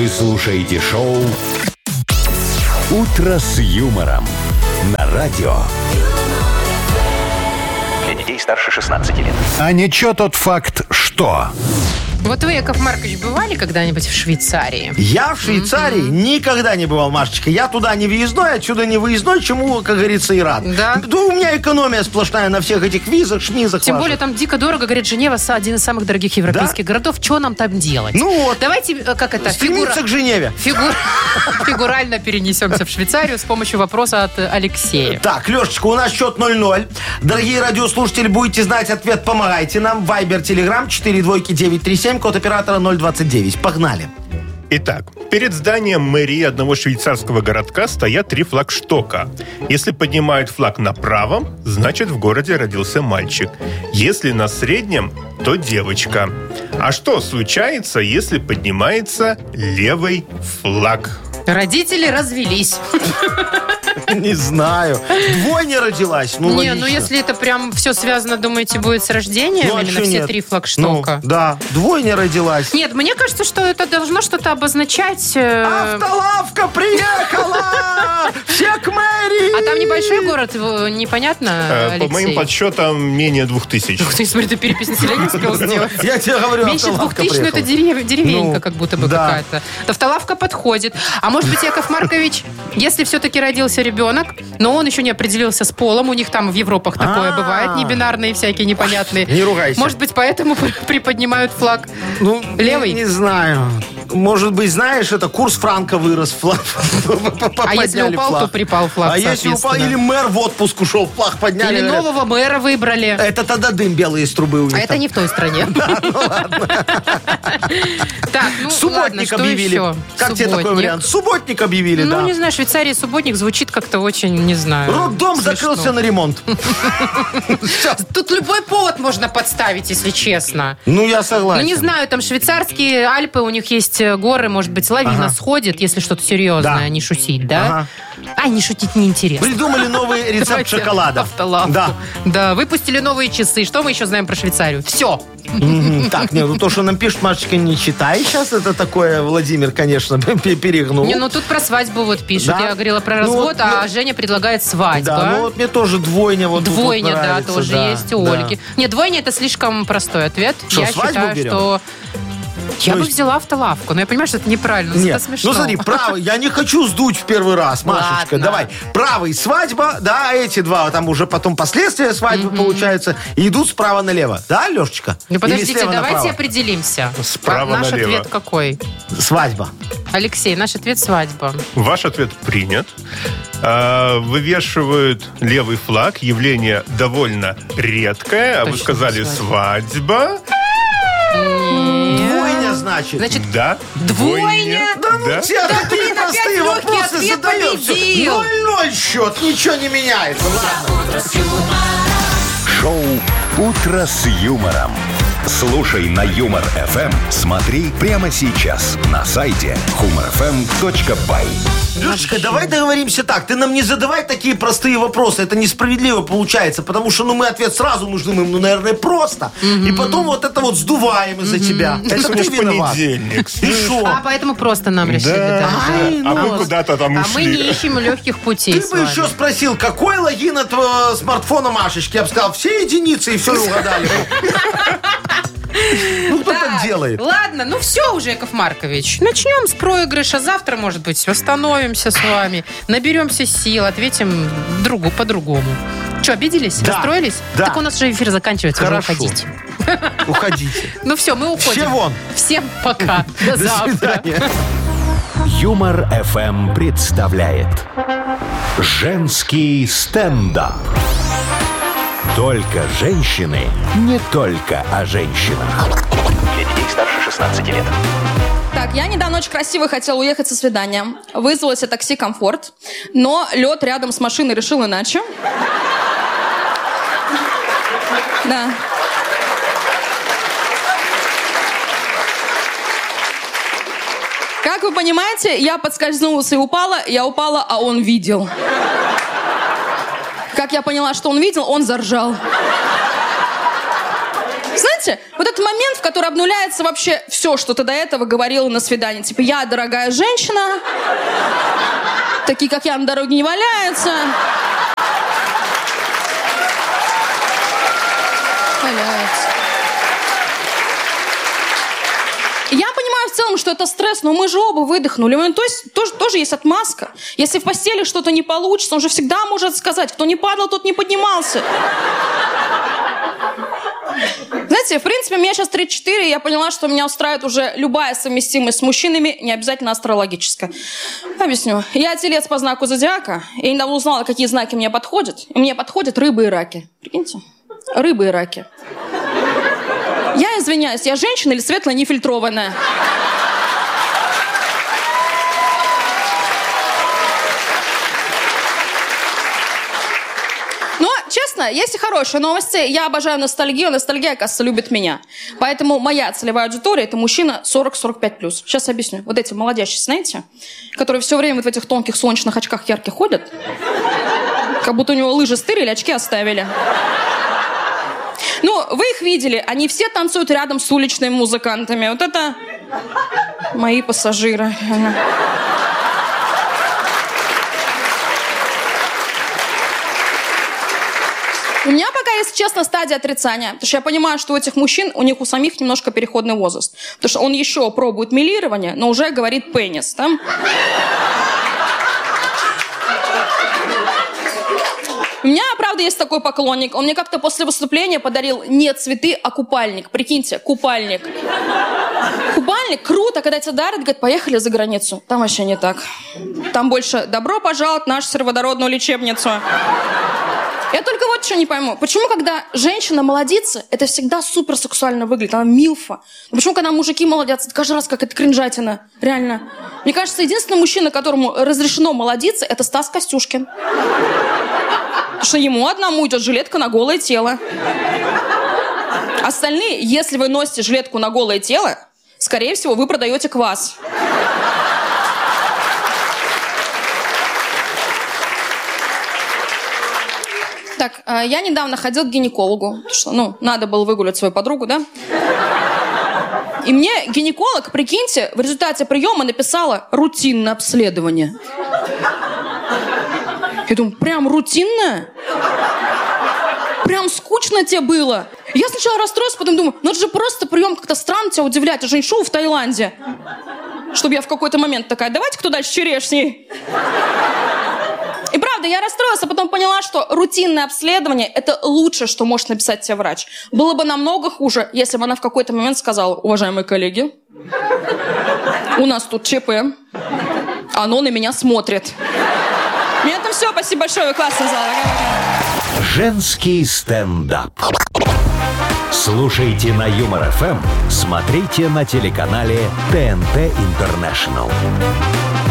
Вы слушаете шоу «Утро с юмором» на радио. Для детей старше 16 лет. А ничего тот факт, что... Вот вы, Яков Маркович, бывали когда-нибудь в Швейцарии? Я в Швейцарии никогда не бывал, Машечка. Я туда не въездной, отсюда не выездной, чему, как говорится, и рад. Да? Да у меня экономия сплошная на всех этих визах, шмизах. Тем ваших. более там дико дорого, говорят, Женева один из самых дорогих европейских городов. Что нам там делать? Ну вот. Давайте, как это, Стремиться к Женеве. фигурально перенесемся в Швейцарию с помощью вопроса от Алексея. Так, Лешечка, у нас счет 0-0. Дорогие радиослушатели, будете знать ответ, помогайте нам. Вайбер, Телеграм, 42937, код оператора 029. Погнали. Итак, перед зданием мэрии одного швейцарского городка стоят 3 флагштока. Если поднимают флаг на правом, значит в городе родился мальчик. Если на среднем, то девочка. А что случается, если поднимается левый флаг? Родители развелись. Не знаю. Двойня родилась. Ну, Не, логично. ну если это прям все связано, думаете, будет с рождением? Ну, а или чё на все нет? 3 флагштока? Ну, да, двойня родилась. Нет, мне кажется, что это должно что-то обозначать. Автолавка приехала! Все к мэрии! А там небольшой город, непонятно, По Алексей? моим подсчетам, менее 2000. Ух ты, смотри, ты перепись населения успел сделать. Я тебе говорю, Меньше автолавка 2000, ну это приехала. деревенька Ну, как будто бы да. какая-то. Автолавка подходит. А может быть, Яков Маркович, если все-таки родился ребенок, но он еще не определился с полом, у них там в Европах такое бывает, небинарные всякие непонятные. Не ругайся. Может быть, поэтому приподнимают флаг Ну, левый? Не знаю. Может быть, знаешь, это курс франка вырос. А если упал, то припал флаг, А если упал, соответственно. или мэр в отпуск ушел, флаг подняли. Или говорят, нового мэра выбрали. это тогда дым белый из трубы у них. А это там. не в той стране. Так, ну ладно, Субботник что объявили. еще? Как тебе такой Субботник. вариант? Субботник объявили, Ну, да. не знаю, Швейцария субботник звучит как-то очень, не знаю. Роддом смешно. закрылся на ремонт. Тут любой повод можно подставить, если честно. Ну, я согласен. Ну, не знаю, там швейцарские Альпы, у них есть горы, может быть, лавина сходит, если что-то серьезное, Да. а не шутить, да? Ага. А, не шутить неинтересно. Придумали новый рецепт Давайте шоколада. автолавку. Да. Да, выпустили новые часы. Что мы еще знаем про Швейцарию? Все. Так, не, ну то, что нам пишет, Машечка, не читай сейчас. Это такое, Владимир, конечно, перегнул. Не, ну тут про свадьбу вот пишут. Да? Я говорила про Ну развод, вот, а Женя предлагает свадьбу. Да, ну вот мне тоже двойня вот тут Двойня, вот да, нравится, тоже да, есть у да. Ольги. Нет, двойня это слишком простой ответ. Что, Я свадьбу считаю, берем? что я То бы есть- взяла автолавку, но я понимаю, что это неправильно, но Нет, это смешно. ну смотри, правый, я не хочу сдуть в первый раз, Машечка, Ладно. давай. Правый свадьба, да, эти два, там уже потом последствия свадьбы получаются, и идут справа налево. Да, Лешечка? Ну Или подождите, слева давайте направо? определимся. Справа Наш налево. ответ какой? Свадьба. Алексей, наш ответ свадьба. Ваш ответ принят. Вывешивают левый флаг. Явление довольно редкое. А вы Точно, сказали свадьба. Двойня, значит. Значит, Да. двойня? Да ну Да? тебя Да такие блин, опять простые легкий вопросы ответ задают. победил. 0-0 счет, ничего не меняется. Ладно. Шоу «Утро с юмором». Слушай на Юмор ФМ. Смотри прямо сейчас на сайте humorfm.by. Лешечка, давай договоримся так. Ты нам не задавай такие простые вопросы. Это несправедливо получается. Потому что мы ответ сразу нужны им, наверное, просто. И потом вот это вот сдуваем из-за тебя. Это Сегодня ты ж виноват. понедельник. И шо? А поэтому просто нам решили Да. даже. Ай, А ну. вы куда-то там А мы не ушли. ищем легких путей Ты с бы вами. еще спросил, какой логин от смартфона Машечки? Я бы сказал, все единицы, и все, и угадали бы. Ну, кто так делает? Ладно, ну все уже, Яков Маркович. Начнем с проигрыша. Завтра, может быть, восстановимся с вами. Наберемся сил, ответим по-другому. Что, обиделись? Да. Расстроились? Да. Так у нас уже эфир заканчивается, уже Хорошо. уходите. Уходите. Ну все, мы уходим. Все вон. Всем пока. До До завтра. свидания. Юмор ФМ представляет женский стендап. Только женщины, не только о женщинах. Для детей старше 16 лет. Так, я недавно очень красиво хотела уехать со свидания. Вызвала себе такси «Комфорт», но лед рядом с машиной решил иначе. Да. Как вы понимаете, я подскользнулась и упала. Я упала, а он видел. Как я поняла, что он видел, он заржал. Знаете, знаете, вот этот момент, в который обнуляется вообще все, что ты до этого говорила на свидании. Типа, я дорогая женщина, такие, как я, на дороге не валяются. Я понимаю в целом, что это стресс, но мы же оба выдохнули. То есть тоже есть отмазка. Если в постели что-то не получится, он же всегда может сказать, кто не падал, тот не поднимался. Знаете, в принципе, мне сейчас 34, и я поняла, что меня устраивает уже любая совместимость с мужчинами, не обязательно астрологическая. Объясню. Я телец по знаку зодиака, и недавно узнала, какие знаки мне подходят. И мне подходят рыбы и раки. Прикиньте? Рыбы и раки. Я извиняюсь, я женщина или светлая нефильтрованная? Но, честно, есть и хорошие новости. Я обожаю ностальгию. Ностальгия, оказывается, любит меня. Поэтому моя целевая аудитория – это мужчина 40-45+. Сейчас объясню. Вот эти молодящие, знаете, которые все время вот в этих тонких солнечных очках ярких ходят, как будто у него лыжи стырили, очки оставили. Ну, вы их видели, они все танцуют рядом с уличными музыкантами. Вот это мои пассажиры. У меня пока, если честно, стадия отрицания. Потому что я понимаю, что у этих мужчин, у них у самих немножко переходный возраст. Потому что он еще пробует милирование, но уже говорит пенис, да? У меня, правда, есть такой поклонник. Он мне как-то после выступления подарил не цветы, а купальник. Прикиньте, купальник. Купальник круто, когда тебе дарят, говорят, поехали за границу. Там вообще не так. Там больше добро пожаловать в нашу сероводородную лечебницу. Я только вот что не пойму. Почему, когда женщина молодится, это всегда супер сексуально выглядит? Она милфа. Но почему, когда мужики молодятся, это каждый раз как это кринжатина? Реально. Мне кажется, единственный мужчина, которому разрешено молодиться, это Стас Костюшкин. Потому что ему одному идет жилетка на голое тело. Остальные, если вы носите жилетку на голое тело, скорее всего, вы продаете квас. Так, я недавно ходил к гинекологу, потому что, надо было выгулять свою подругу, да? И мне гинеколог, прикиньте, в результате приема написала рутинное обследование. Я думаю, прям рутинное? Прям скучно тебе было? Я сначала расстроилась, потом думаю, это же просто прием, как-то странно тебя удивлять, я же не шоу в Таиланде. Чтобы я в какой-то момент такая, давайте кто дальше черешней. И правда, я расстроилась, а потом поняла, что рутинное обследование – это лучшее, что может написать тебе врач. Было бы намного хуже, если бы она в какой-то момент сказала, уважаемые коллеги, у нас тут ЧП, оно на меня смотрит. У меня там все, спасибо большое, вы классно зала. Женский стендап. Слушайте на Юмор ФМ, смотрите на телеканале ТНТ Интернешнл.